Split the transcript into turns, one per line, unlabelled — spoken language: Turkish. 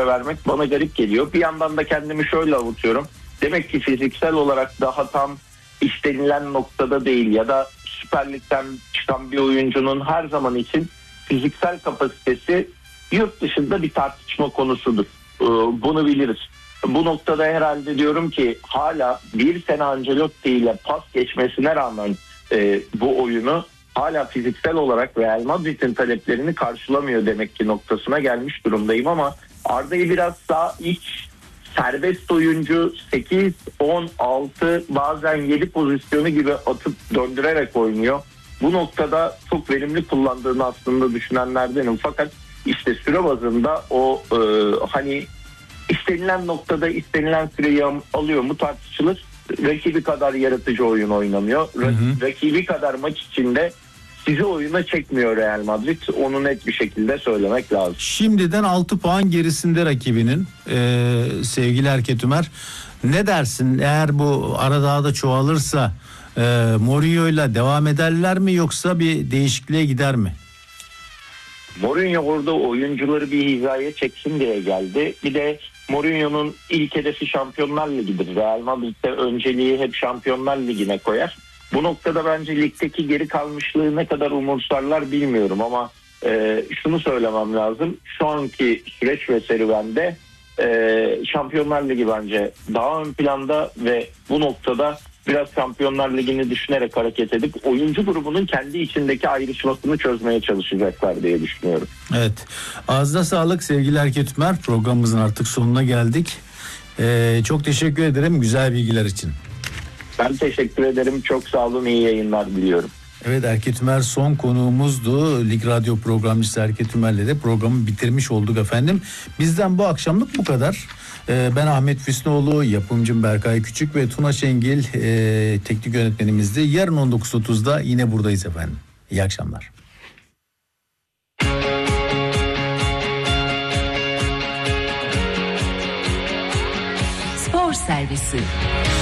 süre vermek bana garip geliyor. Bir yandan da kendimi şöyle avutuyorum. Demek ki fiziksel olarak daha tam istenilen noktada değil ya da Süper Lig'den çıkan bir oyuncunun her zaman için fiziksel kapasitesi yurt dışında bir tartışma konusudur. Bunu biliriz. Bu noktada herhalde diyorum ki hala bir sene Ancelotti ile pas geçmesine rağmen bu oyunu hala fiziksel olarak Real Madrid'in taleplerini karşılamıyor demek ki noktasına gelmiş durumdayım ama Arda'yı biraz daha iç serbest oyuncu 8, 10, 6 bazen 7 pozisyonu gibi atıp döndürerek oynuyor. Bu noktada çok verimli kullandığını aslında düşünenlerdenim. Fakat işte süre bazında o hani istenilen noktada istenilen süreyi alıyor mu tartışılır. Rakibi kadar yaratıcı oyun oynamıyor. Rakibi kadar maç içinde sizi oyuna çekmiyor Real Madrid. Onu net bir şekilde söylemek lazım.
Şimdiden 6 puan gerisinde rakibinin sevgili Erket Ümer. Ne dersin eğer bu ara daha da çoğalırsa Mourinho'yla devam ederler mi yoksa bir değişikliğe gider mi?
Mourinho orada oyuncuları bir hizaya çeksin diye geldi. Bir de Mourinho'nun ilk hedefi Şampiyonlar Ligi'dir. Real Madrid'de önceliği hep Şampiyonlar Ligi'ne koyar. Bu noktada bence ligdeki geri kalmışlığı ne kadar umursarlar bilmiyorum ama şunu söylemem lazım. Şu anki süreç ve serüvende Şampiyonlar Ligi bence daha ön planda ve bu noktada biraz Şampiyonlar Ligi'ni düşünerek hareket edip oyuncu grubunun kendi içindeki ayrışmasını çözmeye çalışacaklar diye düşünüyorum.
Evet. Ağzına sağlık sevgili Erket Ümer. Programımızın artık sonuna geldik. Çok teşekkür ederim güzel bilgiler için.
Ben teşekkür ederim. Çok sağ olun. İyi yayınlar diliyorum.
Evet, Erket Ümer son konuğumuzdu. Lig Radyo programcısı Erket Ümer'le de programı bitirmiş olduk efendim. Bizden bu akşamlık bu kadar. Ben Ahmet Füsnoğlu, yapımcım Berkay Küçük ve Tuna Şengil teknik yönetmenimizdi. Yarın 19.30'da yine buradayız efendim. İyi akşamlar.
Spor Servisi.